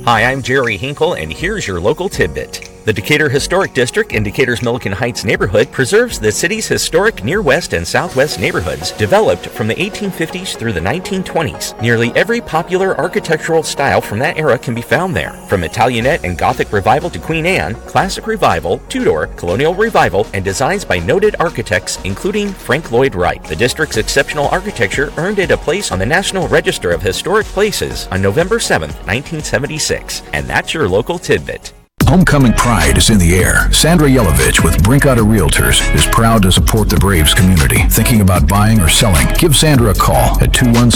Hi, I'm Jerry Hinkle, and here's your local tidbit. The Decatur Historic District in Decatur's Milliken Heights neighborhood preserves the city's historic near west and southwest neighborhoods developed from the 1850s through the 1920s. Nearly every popular architectural style from that era can be found there. From Italianate and Gothic Revival to Queen Anne, Classic Revival, Tudor, Colonial Revival, and designs by noted architects including Frank Lloyd Wright. The district's exceptional architecture earned it a place on the National Register of Historic Places on November 7, 1976. And that's your local tidbit. Homecoming pride is in the air. Sandra Yelovich with Brinkotter Realtors is proud to support the Braves community. Thinking about buying or selling? Give Sandra a call at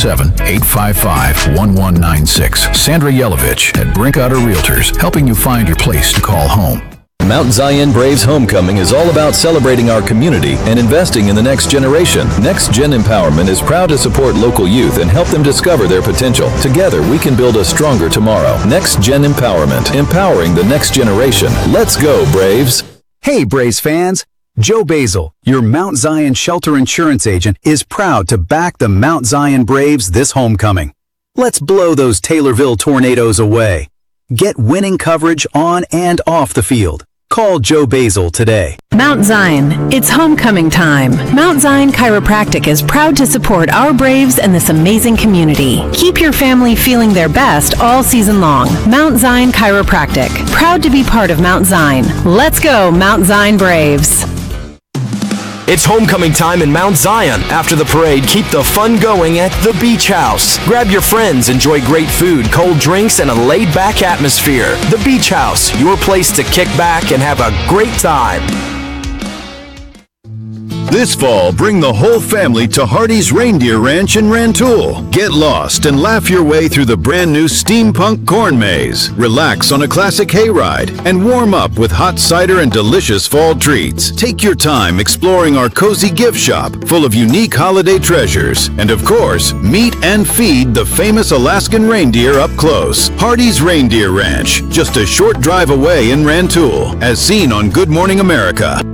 217-855-1196. Sandra Yelovich at Brinkotter Realtors, helping you find your place to call home. Mount Zion Braves Homecoming is all about celebrating our community and investing in the next generation. Next Gen Empowerment is proud to support local youth and help them discover their potential. Together, we can build a stronger tomorrow. Next Gen Empowerment, empowering the next generation. Let's go, Braves! Hey, Braves fans! Joe Basil, your Mount Zion Shelter Insurance agent, is proud to back the Mount Zion Braves this homecoming. Let's blow those Taylorville tornadoes away. Get winning coverage on and off the field. Call Joe Basil today. Mount Zion, it's homecoming time. Mount Zion Chiropractic is proud to support our Braves and this amazing community. Keep your family feeling their best all season long. Mount Zion Chiropractic, proud to be part of Mount Zion. Let's go, Mount Zion Braves. It's homecoming time in Mount Zion. After the parade, keep the fun going at the Beach House. Grab your friends, enjoy great food, cold drinks, and a laid-back atmosphere. The Beach House, your place to kick back and have a great time. This fall, bring the whole family to Hardee's Reindeer Ranch in Rantoul. Get lost and laugh your way through the brand new steampunk corn maze. Relax on a classic hayride and warm up with hot cider and delicious fall treats. Take your time exploring our cozy gift shop full of unique holiday treasures. And of course, meet and feed the famous Alaskan reindeer up close. Hardee's Reindeer Ranch, just a short drive away in Rantoul, as seen on Good Morning America.